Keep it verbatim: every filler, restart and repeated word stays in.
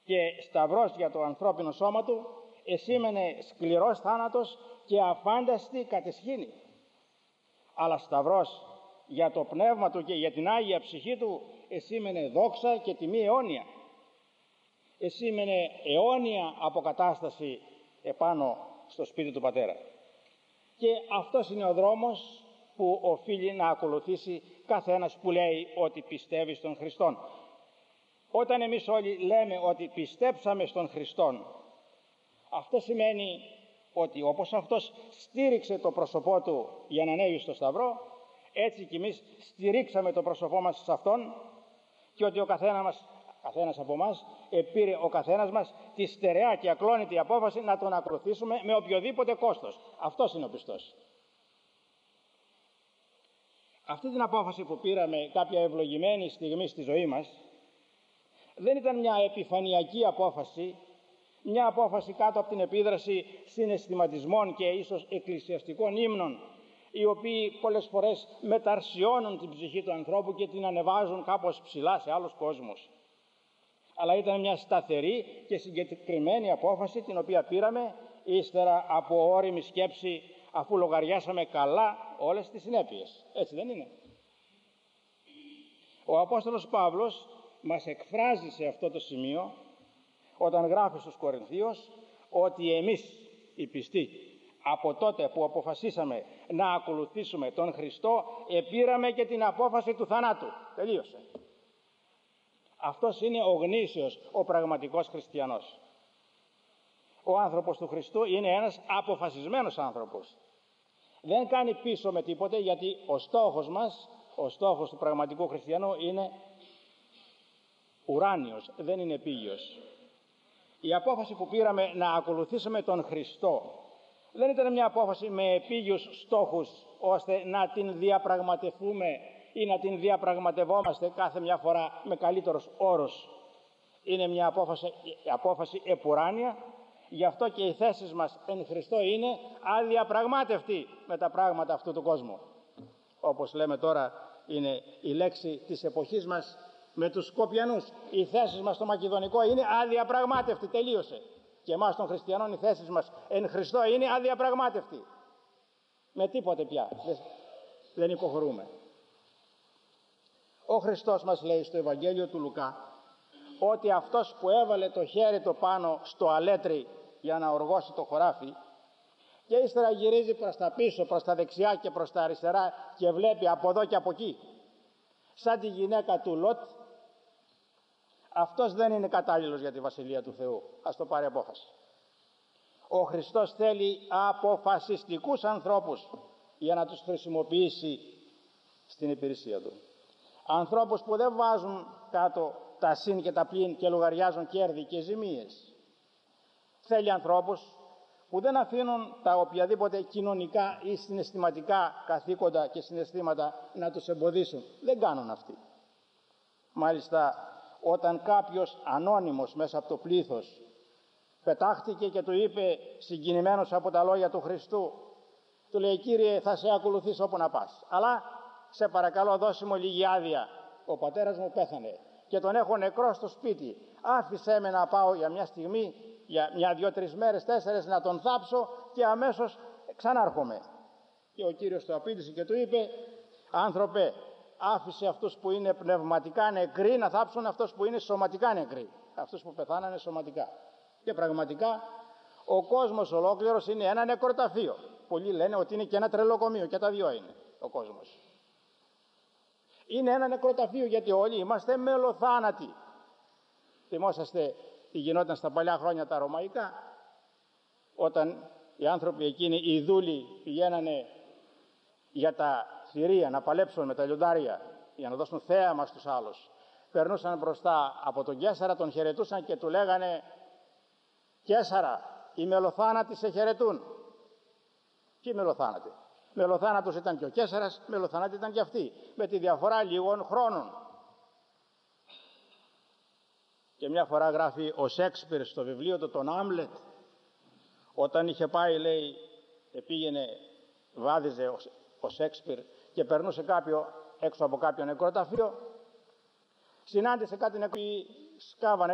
και σταυρός για το ανθρώπινο σώμα του εσήμενε σκληρός θάνατος και αφάνταστη κατεσχήνη. Αλλά σταυρός για το πνεύμα του και για την Άγια ψυχή του εσήμενε δόξα και τιμή αιώνια. Εσήμενε αιώνια αποκατάσταση επάνω στο σπίτι του Πατέρα. Και αυτός είναι ο δρόμος που οφείλει να ακολουθήσει κάθε ένας που λέει ότι πιστεύει στον Χριστόν. Όταν εμείς όλοι λέμε ότι πιστέψαμε στον Χριστόν, αυτό σημαίνει ότι όπως αυτός στήριξε το πρόσωπό του για να ανέβει στο σταυρό, έτσι κι εμείς στηρίξαμε το πρόσωπό μας σε αυτόν, και ότι ο καθένα μας, καθένας από εμάς επήρε ο καθένας μας τη στερεά και ακλόνητη απόφαση να τον ακολουθήσουμε με οποιοδήποτε κόστος. Αυτός είναι ο πιστός. Αυτή την απόφαση που πήραμε κάποια ευλογημένη στιγμή στη ζωή μας δεν ήταν μια επιφανειακή απόφαση, μια απόφαση κάτω από την επίδραση συναισθηματισμών και ίσως εκκλησιαστικών ύμνων, οι οποίοι πολλές φορές μεταρσιώνουν την ψυχή του ανθρώπου και την ανεβάζουν κάπως ψηλά σε άλλους κόσμους. Αλλά ήταν μια σταθερή και συγκεκριμένη απόφαση, την οποία πήραμε ύστερα από ώριμη σκέψη, αφού λογαριάσαμε καλά όλες τις συνέπειες. Έτσι δεν είναι? Ο Απόστολος Παύλος μας εκφράζει σε αυτό το σημείο, όταν γράφει στους Κορινθίους, ότι εμείς οι πιστοί, από τότε που αποφασίσαμε να ακολουθήσουμε τον Χριστό, επήραμε και την απόφαση του θανάτου. Τελείωσε. Αυτός είναι ο γνήσιος, ο πραγματικός χριστιανός. Ο άνθρωπος του Χριστού είναι ένας αποφασισμένος άνθρωπος. Δεν κάνει πίσω με τίποτε, γιατί ο στόχος μας, ο στόχος του πραγματικού χριστιανού είναι ουράνιος, δεν είναι επίγειος. Η απόφαση που πήραμε να ακολουθήσουμε τον Χριστό δεν ήταν μια απόφαση με επίγειους στόχους, ώστε να την διαπραγματευτούμε ή να την διαπραγματευόμαστε κάθε μια φορά με καλύτερος όρος. Είναι μια απόφαση, απόφαση επουράνια. Γι' αυτό και οι θέσεις μας εν Χριστώ είναι αδιαπραγμάτευτοι με τα πράγματα αυτού του κόσμου. Όπως λέμε τώρα, είναι η λέξη της εποχής μας με τους Σκοπιανούς. Οι θέσεις μας στο μακεδονικό είναι αδιαπραγμάτευτοι. Τελείωσε. Και εμάς των χριστιανών οι θέσεις μας εν Χριστώ είναι αδιαπραγμάτευτοι. Με τίποτε πια. Δεν υποχωρούμε. Ο Χριστός μας λέει στο Ευαγγέλιο του Λουκά ότι αυτός που έβαλε το χέρι του πάνω στο αλέτρι για να οργώσει το χωράφι και ύστερα γυρίζει προς τα πίσω, προς τα δεξιά και προς τα αριστερά και βλέπει από εδώ και από εκεί, σαν τη γυναίκα του Λότ, αυτός δεν είναι κατάλληλος για τη Βασιλεία του Θεού. Ας το πάρει απόφαση. Ο Χριστός θέλει αποφασιστικούς ανθρώπους για να τους χρησιμοποιήσει στην υπηρεσία του. Ανθρώπους που δεν βάζουν κάτω τα συν και τα πλην και λογαριάζουν κέρδη και ζημίες. Θέλει ανθρώπους που δεν αφήνουν τα οποιαδήποτε κοινωνικά ή συναισθηματικά καθήκοντα και συναισθήματα να τους εμποδίσουν. Δεν κάνουν αυτοί. Μάλιστα, όταν κάποιος ανώνυμος μέσα από το πλήθος πετάχτηκε και του είπε, συγκινημένος από τα λόγια του Χριστού, του λέει: «Κύριε, θα σε ακολουθήσω όπου να πας, αλλά σε παρακαλώ δώσε μου λίγη άδεια. Ο πατέρας μου πέθανε και τον έχω νεκρό στο σπίτι. Άφησέ με να πάω για μια στιγμή, για μια, δυο, τρεις μέρες, τέσσερες, να τον θάψω και αμέσως ξανάρχομαι». Και ο Κύριος το απήντησε και του είπε: «Άνθρωπε, άφησε αυτούς που είναι πνευματικά νεκροί να θάψουν αυτούς που είναι σωματικά νεκροί». Αυτούς που πεθάνανε σωματικά. Και πραγματικά ο κόσμος ολόκληρος είναι ένα νεκροταφείο. Πολλοί λένε ότι είναι και ένα τρελοκομείο, και τα δυο είναι ο κόσμος. Είναι ένα νεκροταφείο, γιατί όλοι είμαστε μελοθάνατοι. Θυμόσαστε τι γινόταν στα παλιά χρόνια τα ρωμαϊκά, όταν οι άνθρωποι εκείνοι, οι δούλοι, πηγαίνανε για τα θηρία να παλέψουν με τα λιοντάρια για να δώσουν θέαμα στους άλλους. Περνούσαν μπροστά από τον Καίσαρα, τον χαιρετούσαν και του λέγανε: «Καίσαρα, οι μελοθάνατοι σε χαιρετούν». Ποιοι μελοθάνατοι? Μελοθάνατος ήταν και ο Καίσαρας, μελοθάνατοι ήταν και αυτοί, με τη διαφορά λίγων χρόνων. Και μια φορά γράφει ο Σέξπιρ στο βιβλίο του τον Άμλετ, όταν είχε πάει, λέει, πήγαινε, βάδιζε ο, ο Σέξπιρ και περνούσε κάποιο έξω από κάποιο νεκροταφείο, συνάντησε κάτι νεκροί, σκάβανε